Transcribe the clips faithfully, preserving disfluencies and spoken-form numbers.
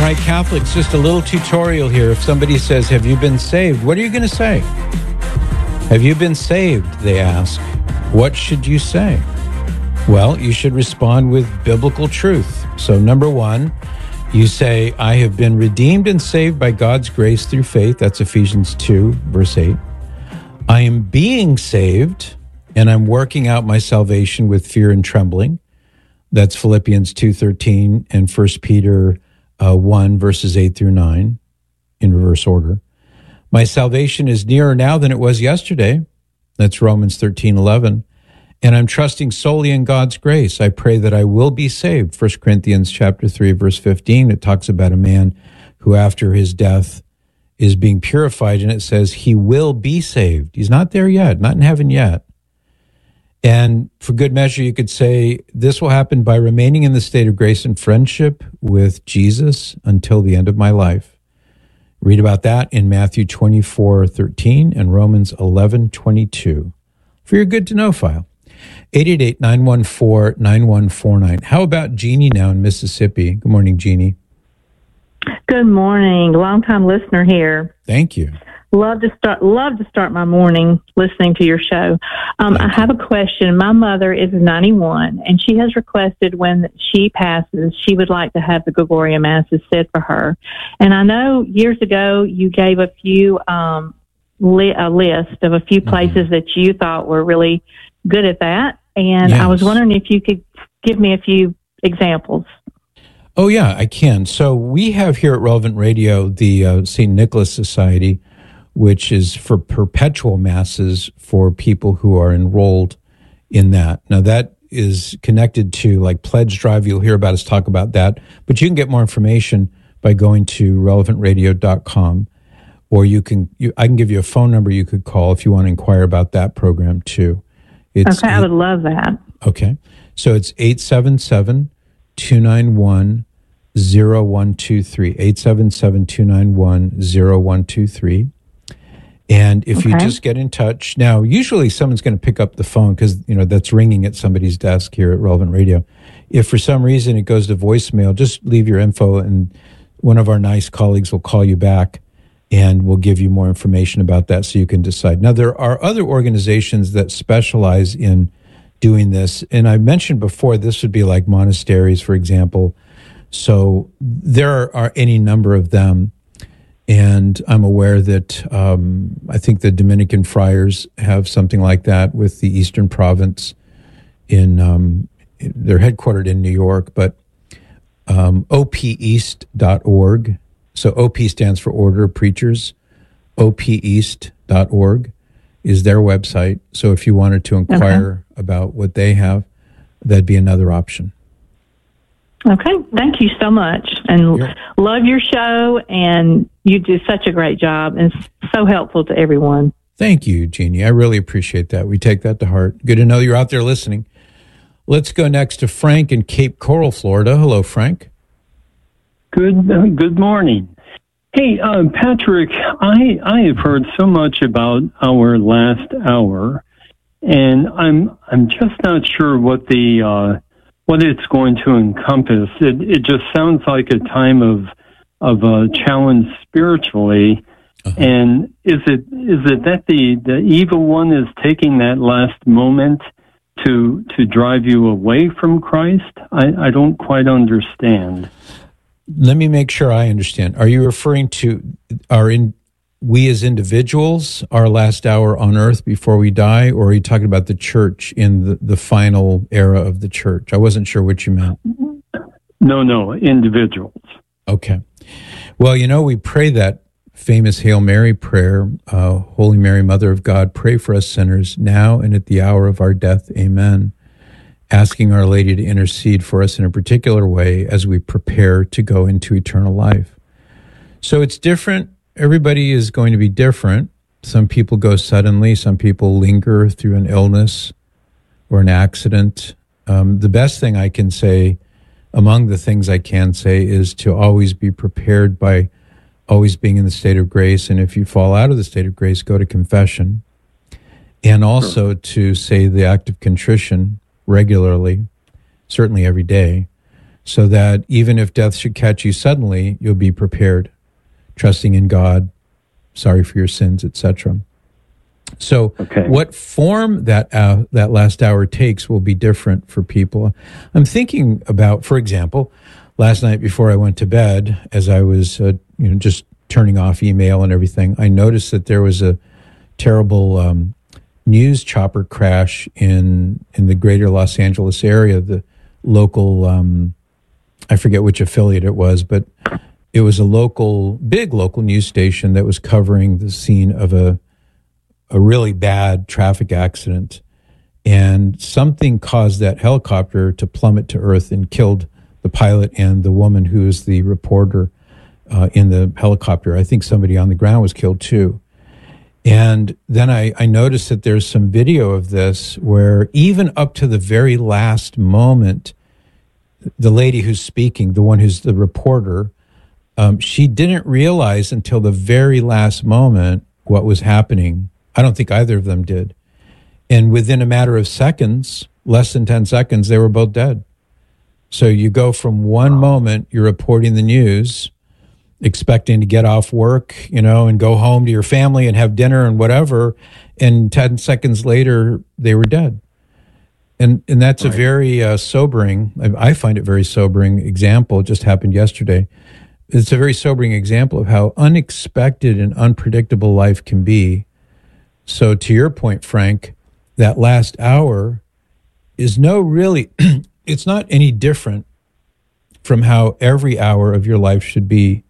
right, Catholics, just a little tutorial here. If somebody says, have you been saved? What are you going to say? Have you been saved? They ask. What should you say? Well, you should respond with biblical truth. So number one, you say, I have been redeemed and saved by God's grace through faith. That's Ephesians two, verse eight. I am being saved, and I'm working out my salvation with fear and trembling. That's Philippians two thirteen and First Peter uh, one, verses eight through nine, in reverse order. My salvation is nearer now than it was yesterday. That's Romans thirteen eleven. And I'm trusting solely in God's grace. I pray that I will be saved. First Corinthians chapter three, verse fifteen, it talks about a man who after his death is being purified, and it says he will be saved. He's not there yet, not in heaven yet. And for good measure, you could say this will happen by remaining in the state of grace and friendship with Jesus until the end of my life. Read about that in Matthew twenty-four thirteen and Romans eleven twenty-two for your good to know file. eight eight eight, nine one four, nine one four nine. How about Jeannie now in Mississippi? Good morning, Jeannie. Good morning. Long-time listener here. Thank you. Love to start. Love to start my morning listening to your show. Um, I have a question. My mother is ninety-one, and she has requested when she passes, she would like to have the Gregoria Masses said for her. And I know years ago you gave a few um, li- a list of a few places mm-hmm. that you thought were really good at that, and yes. I was wondering if you could give me a few examples. Oh yeah, I can. So we have here at Relevant Radio the uh, Saint Nicholas Society, which is for perpetual masses for people who are enrolled in that. Now, that is connected to like Pledge Drive. You'll hear about us talk about that. But you can get more information by going to relevant radio dot com, or you can. You, I can give you a phone number you could call if you want to inquire about that program too. It's okay, eight, I would love that. Okay. So it's eight seven seven, two nine one, zero one two three, eight seven seven, two nine one, zero one two three. And if okay. you just get in touch, now usually someone's going to pick up the phone because, you know, that's ringing at somebody's desk here at Relevant Radio. If for some reason it goes to voicemail, just leave your info and one of our nice colleagues will call you back and we'll give you more information about that so you can decide. Now, there are other organizations that specialize in doing this. And I mentioned before, this would be like monasteries, for example. So there are any number of them. And I'm aware that um, I think the Dominican friars have something like that with the Eastern Province. In um, they're headquartered in New York, but um, O P east dot org. So O P stands for Order of Preachers. O P east dot org is their website. So if you wanted to inquire okay. about what they have, that'd be another option. Okay, thank you so much, and You're, love your show, and you do such a great job, and it's so helpful to everyone. Thank you, Jeannie. I really appreciate that. We take that to heart. Good to know you're out there listening. Let's go next to Frank in Cape Coral, Florida. Hello, Frank. Good uh, good morning. Hey, uh, Patrick, I, I have heard so much about our last hour, and I'm I'm just not sure what the... Uh, what it's going to encompass. It it just sounds like a time of of a challenge spiritually. Uh-huh. And is it is it that the, the evil one is taking that last moment to to drive you away from Christ? I, I don't quite understand. Let me make sure I understand. Are you referring to our in we as individuals, our last hour on earth before we die, or are you talking about the church in the, the final era of the church? I wasn't sure what you meant. No, no, individuals. Okay. Well, you know, we pray that famous Hail Mary prayer, uh, Holy Mary, Mother of God, pray for us sinners now and at the hour of our death. Amen. Asking Our Lady to intercede for us in a particular way as we prepare to go into eternal life. So it's different. Everybody is going to be different. Some people go suddenly. Some people linger through an illness or an accident. Um, the best thing I can say, among the things I can say, is to always be prepared by always being in the state of grace. And if you fall out of the state of grace, go to confession. And also to say the act of contrition regularly, certainly every day, so that even if death should catch you suddenly, you'll be prepared, trusting in God, sorry for your sins, et cetera. So okay. What form that uh, that last hour takes will be different for people. I'm thinking about, for example, last night before I went to bed, as I was uh, you know just turning off email and everything, I noticed that there was a terrible um, news chopper crash in in the greater Los Angeles area. The local, um, I forget which affiliate it was, but it was a local, big local news station that was covering the scene of a a really bad traffic accident, and something caused that helicopter to plummet to earth and killed the pilot and the woman who is the reporter uh, in the helicopter. I think somebody on the ground was killed too. And then I, I noticed that there's some video of this where even up to the very last moment, the lady who's speaking, the one who's the reporter, um, she didn't realize until the very last moment what was happening. I don't think either of them did. And within a matter of seconds, less than ten seconds, they were both dead. So you go from one moment, you're reporting the news, expecting to get off work, you know, and go home to your family and have dinner and whatever, and ten seconds later, they were dead. And and that's right. a very uh, sobering, I find it very sobering example. It just happened yesterday. It's a very sobering example of how unexpected and unpredictable life can be. So to your point, Frank, that last hour is no really, it's not any different from how every hour of your life should be.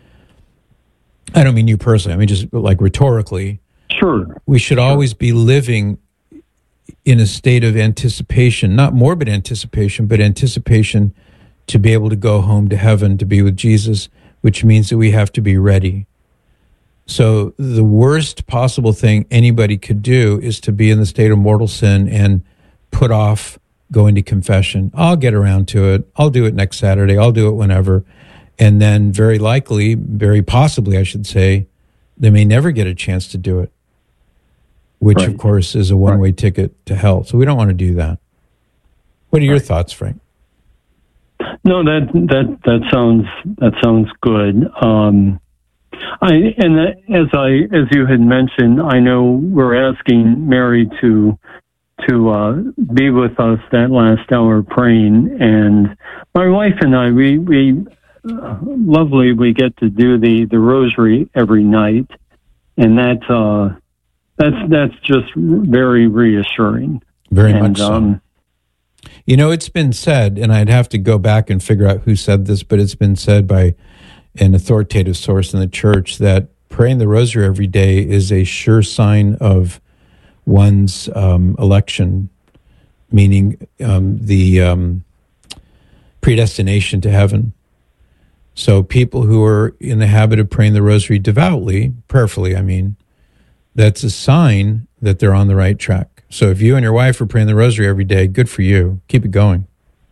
I don't mean you personally, I mean just like rhetorically. Sure. We should sure. always be living in a state of anticipation, not morbid anticipation, but anticipation to be able to go home to heaven, to be with Jesus, which means that we have to be ready. So the worst possible thing anybody could do is to be in the state of mortal sin and put off going to confession. I'll get around to it. I'll do it next Saturday. I'll do it whenever. And then very likely, very possibly, I should say, they may never get a chance to do it, which, right. of course, is a one-way right. ticket to hell. So we don't want to do that. What are your right. thoughts, Frank? No, that that that sounds that sounds good. Um, I and as I as you had mentioned, I know we're asking Mary to to uh, be with us that last hour praying, and my wife and I, we we uh, lovely, we get to do the, the rosary every night, and that uh, that's that's just very reassuring. Very and, much so. Um, you know, it's been said, and I'd have to go back and figure out who said this, but it's been said by an authoritative source in the church that praying the rosary every day is a sure sign of one's um, election, meaning um, the um, predestination to heaven. So people who are in the habit of praying the rosary devoutly, prayerfully, I mean, that's a sign that they're on the right track. So if you and your wife are praying the rosary every day, good for you. Keep it going.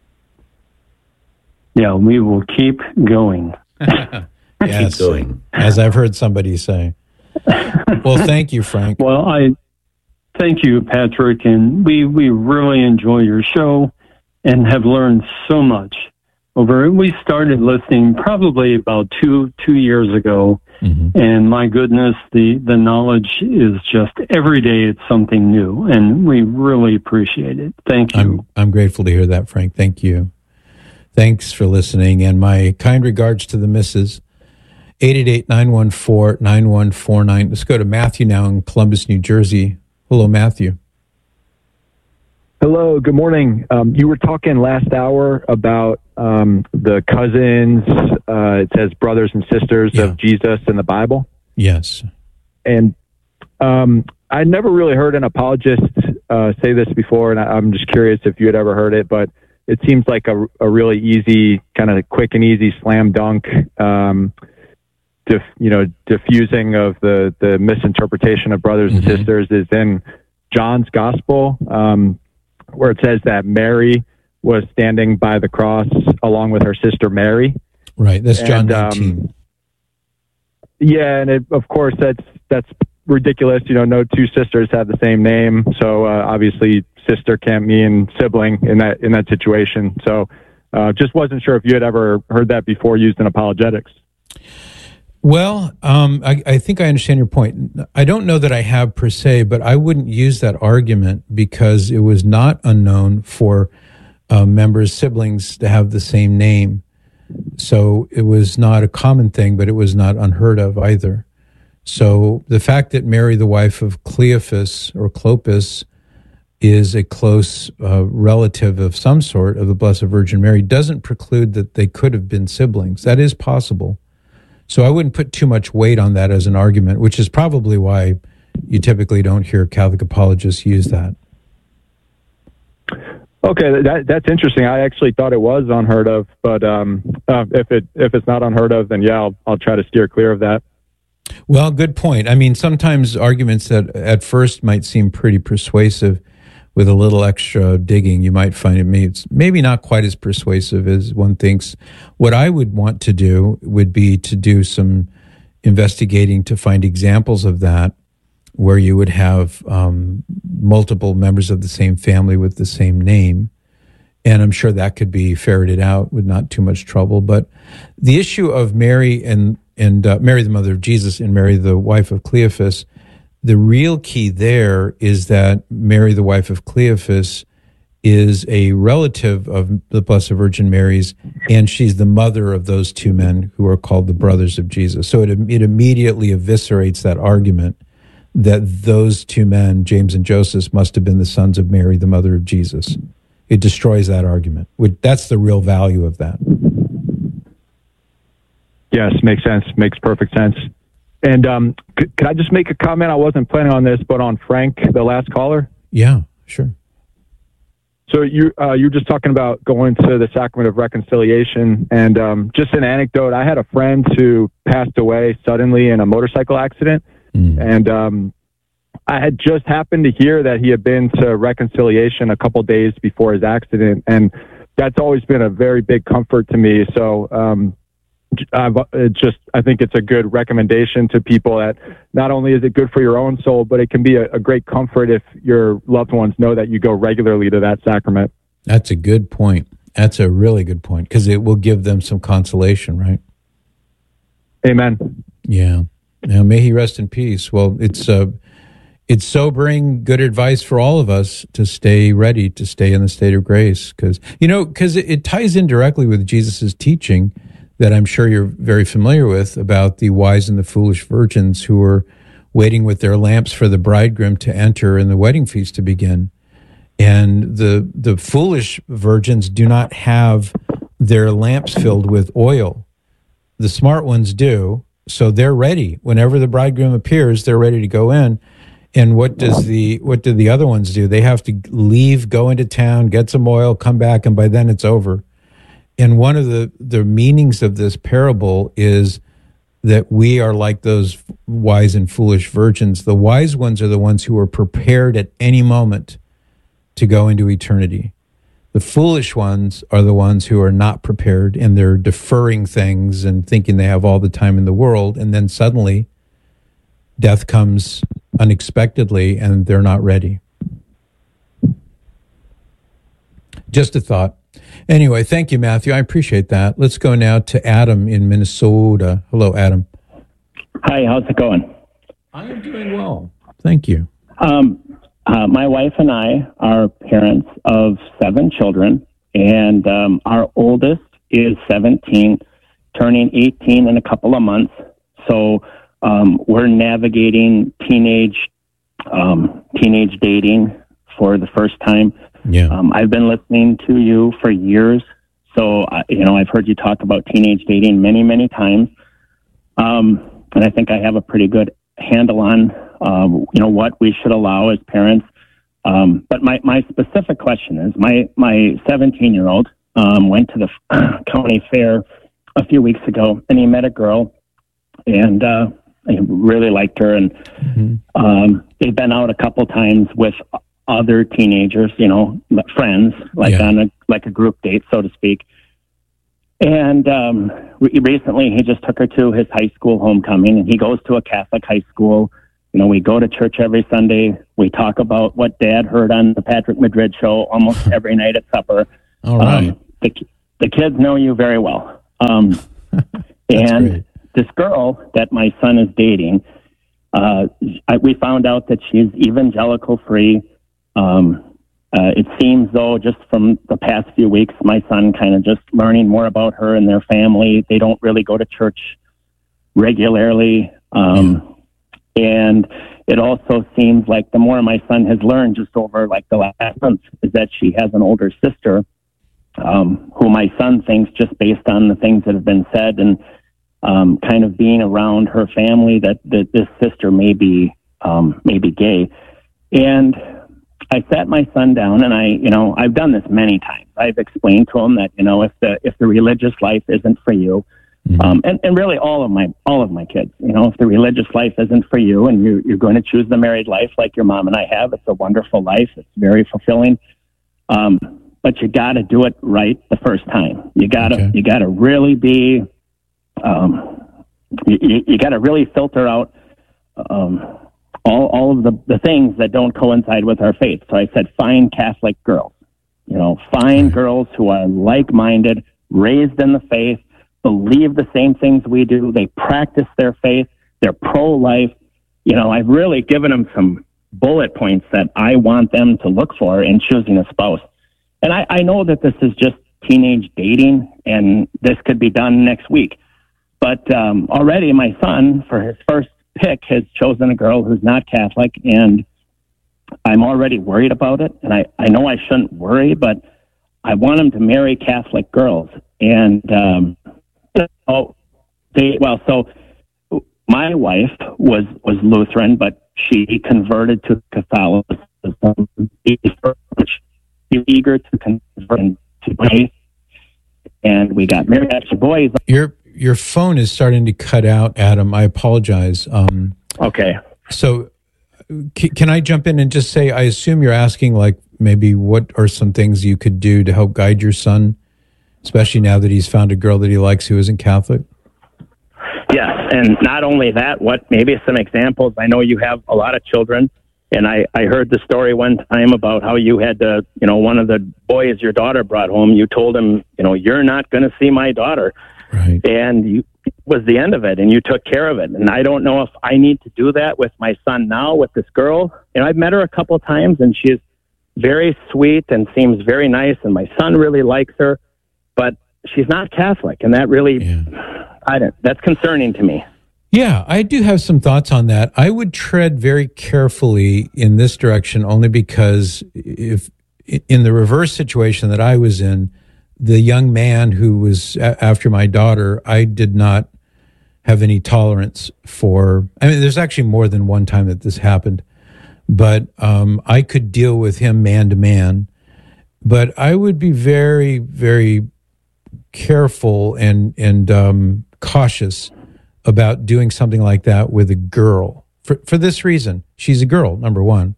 Yeah, we will keep going. Yes, keep going. As I've heard somebody say. Well, thank you, Frank. Well, I thank you, Patrick, and we, we really enjoy your show and have learned so much over. We started listening probably about two two years ago, mm-hmm. and my goodness, the, the knowledge is just every day it's something new, and we really appreciate it. Thank you. I'm, I'm grateful to hear that, Frank. Thank you. Thanks for listening, and my kind regards to the missus. eight eight eight, nine one four, nine one four nine. Let's go to Matthew now in Columbus, New Jersey. Hello, Matthew. Hello, good morning. Um, you were talking last hour about um, the cousins, uh, it says brothers and sisters yeah. of Jesus in the Bible. Yes. And um, I never really heard an apologist uh, say this before, and I, I'm just curious if you had ever heard it, but it seems like a, a really easy, kind of quick and easy slam dunk, um, dif, you know, diffusing of the, the misinterpretation of brothers mm-hmm. and sisters is in John's Gospel, um, where it says that Mary was standing by the cross along with her sister Mary. Right, that's John and, nineteen. Um, yeah, and it, of course that's that's ridiculous. You know, no two sisters have the same name, so uh, obviously sister can't mean sibling in that in that situation. So Uh, just wasn't sure if you had ever heard that before used in apologetics. Well, um, I, I think I understand your point. I don't know that I have per se, but I wouldn't use that argument because it was not unknown for uh, members, siblings to have the same name. So it was not a common thing, but it was not unheard of either. So the fact that Mary, the wife of Cleophas or Clopas, is a close uh, relative of some sort of the Blessed Virgin Mary doesn't preclude that they could have been siblings. That is possible. So I wouldn't put too much weight on that as an argument, which is probably why you typically don't hear Catholic apologists use that. Okay, that, that's interesting. I actually thought it was unheard of, but um, uh, if it if it's not unheard of, then yeah, I'll, I'll try to steer clear of that. Well, good point. I mean, sometimes arguments that at first might seem pretty persuasive, with a little extra digging, you might find it maybe, maybe not quite as persuasive as one thinks. What I would want to do would be to do some investigating to find examples of that where you would have um, multiple members of the same family with the same name. And I'm sure that could be ferreted out with not too much trouble. But the issue of Mary and, and uh, Mary, the mother of Jesus, and Mary, the wife of Cleophas, the real key there is that Mary, the wife of Cleophas, is a relative of the Blessed Virgin Mary's, and she's the mother of those two men who are called the brothers of Jesus. So it, it immediately eviscerates that argument that those two men, James and Joseph, must have been the sons of Mary, the mother of Jesus. It destroys that argument. That's the real value of that. Yes, makes sense. Makes perfect sense. And um, could, could I just make a comment? I wasn't planning on this, but on Frank, the last caller. Yeah, sure. So you uh, you were just talking about going to the Sacrament of Reconciliation, and um, just an anecdote. I had a friend who passed away suddenly in a motorcycle accident, mm. and um, I had just happened to hear that he had been to Reconciliation a couple days before his accident, and that's always been a very big comfort to me. So. Um, I've it just I think it's a good recommendation to people that not only is it good for your own soul, but it can be a, a great comfort if your loved ones know that you go regularly to that sacrament. That's a good point. That's a really good point because it will give them some consolation, right? Amen. Yeah. Now may he rest in peace. Well, it's uh, it's sobering, good advice for all of us to stay ready, to stay in the state of grace, because you know because it, it ties in directly with Jesus's teaching that I'm sure you're very familiar with about the wise and the foolish virgins who were waiting with their lamps for the bridegroom to enter and the wedding feast to begin. And the the foolish virgins do not have their lamps filled with oil. The smart ones do, so they're ready. Whenever the bridegroom appears, they're ready to go in. And what does the what do the other ones do? They have to leave, go into town, get some oil, come back, and by then it's over. And one of the, the meanings of this parable is that we are like those wise and foolish virgins. The wise ones are the ones who are prepared at any moment to go into eternity. The foolish ones are the ones who are not prepared, and they're deferring things and thinking they have all the time in the world. And then suddenly death comes unexpectedly and they're not ready. Just a thought. Anyway, thank you, Matthew. I appreciate that. Let's go now to Adam in Minnesota. Hello, Adam. Hi, how's it going? I am doing well. Thank you. Um, uh, my wife and I are parents of seven children, and um, our oldest is seventeen, turning eighteen in a couple of months. So um, we're navigating teenage um, teenage dating for the first time. Yeah. Um, I've been listening to you for years, so uh, you know I've heard you talk about teenage dating many, many times, um, and I think I have a pretty good handle on um, you know what we should allow as parents. Um, but my, my specific question is: my my seventeen-year-old um, went to the county fair a few weeks ago, and he met a girl, and uh, he really liked her, and mm-hmm. um, they've been out a couple times with other teenagers, you know, friends, like yeah. on a like a group date, so to speak. And um, re- recently, he just took her to his high school homecoming, and he goes to a Catholic high school. You know, we go to church every Sunday. We talk about what Dad heard on the Patrick Madrid show almost every night at supper. All right. Um, the, the kids know you very well. Um, and great. This girl that my son is dating, uh, I, we found out that she's evangelical free. Um, uh, it seems though, just from the past few weeks, my son kind of just learning more about her and their family. They don't really go to church regularly. Um, yeah. And it also seems like the more my son has learned just over like the last month is that she has an older sister, um, who my son thinks, just based on the things that have been said and um, kind of being around her family, that, that this sister may be, um, may be gay. And I sat my son down and I, you know, I've done this many times. I've explained to him that, you know, if the, if the religious life isn't for you, mm-hmm. um, and, and really all of my, all of my kids, you know, if the religious life isn't for you and you, you're going to choose the married life like your mom and I have, it's a wonderful life. It's very fulfilling. Um, but you got to do it right the first time. You got to, okay. you got to really be, um, you, you got to really filter out, um, all, all of the, the things that don't coincide with our faith. So I said, find Catholic girls, you know, find right. girls who are like-minded, raised in the faith, believe the same things we do. They practice their faith. They're pro-life. You know, I've really given them some bullet points that I want them to look for in choosing a spouse. And I, I know that this is just teenage dating and this could be done next week. But um, already my son, for his first pick, has chosen a girl who's not Catholic, and I'm already worried about it. And I, I know I shouldn't worry, but I want him to marry Catholic girls. And um, so they, well, so my wife was, was Lutheran, but she converted to Catholicism. She's eager to convert to faith, and we got married after boys. Your your phone is starting to cut out, Adam. I apologize. Um, okay. So c- can I jump in and just say, I assume you're asking, like, maybe what are some things you could do to help guide your son, especially now that he's found a girl that he likes who isn't Catholic? Yes, and not only that, what maybe some examples. I know you have a lot of children, and I, I heard the story one time about how you had to, you know, one of the boys your daughter brought home, you told him, you know, you're not going to see my daughter. Right. And you was the end of it, and you took care of it. And I don't know if I need to do that with my son now with this girl. And I've met her a couple of times, and she's very sweet and seems very nice, and my son really likes her, but she's not Catholic, and that really, yeah. I don't, that's concerning to me. Yeah, I do have some thoughts on that. I would tread very carefully in this direction, only because if in the reverse situation that I was in, the young man who was a- after my daughter, I did not have any tolerance for. I mean, there's actually more than one time that this happened, but um, I could deal with him man to man. But I would be very, very careful and and um, cautious about doing something like that with a girl for for this reason. She's a girl, number one.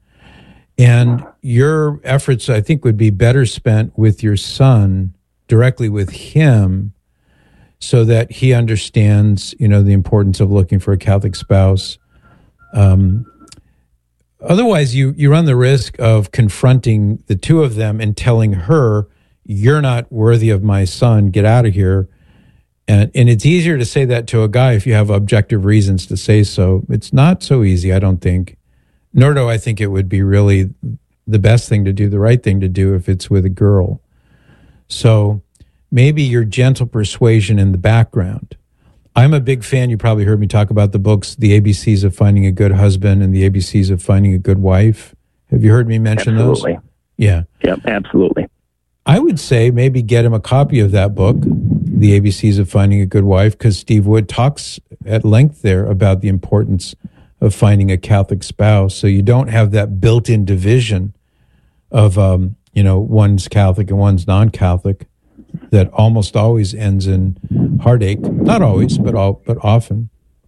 And your efforts, I think, would be better spent with your son, directly with him, so that he understands, you know, the importance of looking for a Catholic spouse. Um, otherwise, you, you run the risk of confronting the two of them and telling her, you're not worthy of my son, get out of here. And, and it's easier to say that to a guy if you have objective reasons to say so. It's not so easy, I don't think. Nor do I think it would be really the best thing to do, the right thing to do if it's with a girl. So maybe your gentle persuasion in the background. I'm a big fan. You probably heard me talk about the books, The A B Cs of Finding a Good Husband and The A B Cs of Finding a Good Wife. Have you heard me mention absolutely. those? Yeah. Yep, absolutely. I would say maybe get him a copy of that book, The A B Cs of Finding a Good Wife, because Steve Wood talks at length there about the importance of finding a Catholic spouse, so you don't have that built-in division of, um, you know, one's Catholic and one's non-Catholic that almost always ends in heartache. Not always, but all, but often.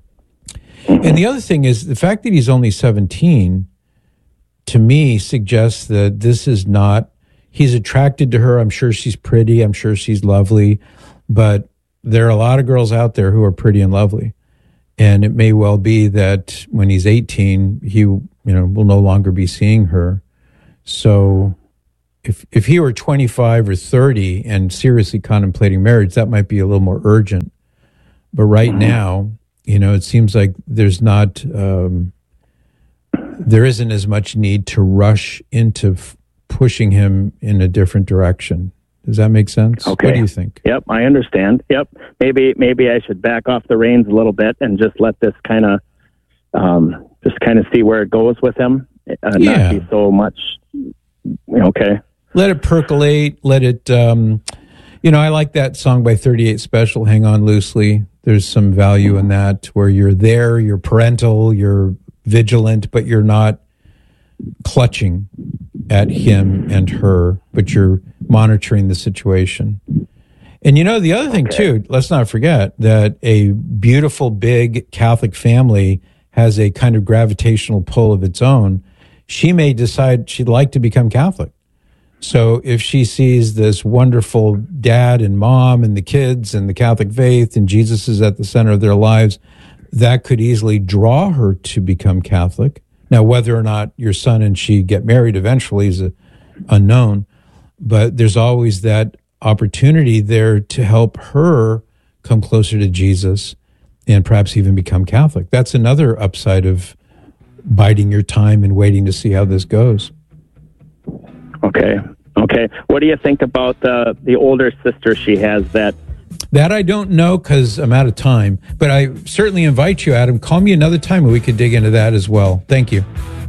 And the other thing is the fact that he's only seventeen, to me, suggests that this is not, he's attracted to her. I'm sure she's pretty. I'm sure she's lovely. But there are a lot of girls out there who are pretty and lovely. And it may well be that when he's eighteen, he, you know, will no longer be seeing her. So if if he were twenty-five or thirty and seriously contemplating marriage, that might be a little more urgent. But right mm-hmm. now, you know, it seems like there's not, um, there isn't as much need to rush into f- pushing him in a different direction. Does that make sense? Okay. What do you think? Yep, I understand. Yep. Maybe maybe I should back off the reins a little bit and just let this kind of, um, just kind of see where it goes with him. Uh, yeah. Not be so much, okay. Let it percolate. Let it, um, you know, I like that song by thirty-eight Special, Hang On Loosely. There's some value in that where you're there, you're parental, you're vigilant, but you're not clutching at him and her, but you're monitoring the situation. And you know, the other thing okay. too, let's not forget that a beautiful, big Catholic family has a kind of gravitational pull of its own. She may decide she'd like to become Catholic. So if she sees this wonderful dad and mom and the kids and the Catholic faith and Jesus is at the center of their lives, that could easily draw her to become Catholic. Now, whether or not your son and she get married eventually is a, unknown, but there's always that opportunity there to help her come closer to Jesus and perhaps even become Catholic. That's another upside of biding your time and waiting to see how this goes. Okay. Okay. What do you think about the the older sister she has that? That I don't know because I'm out of time, but I certainly invite you, Adam. Call me another time and we could dig into that as well. Thank you.